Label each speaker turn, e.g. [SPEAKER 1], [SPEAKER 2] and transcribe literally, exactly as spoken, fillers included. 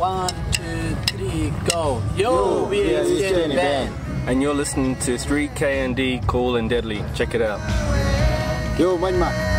[SPEAKER 1] One, two, three, go. Yo, we are East Germany Band.
[SPEAKER 2] And you're listening to three K and D Cool and Deadly. Check it out.
[SPEAKER 3] Yo, Manma.